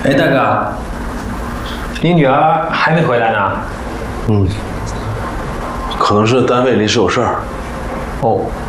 哎，大哥，你女儿还没回来呢？ 可能是单位临时有事儿。 哦。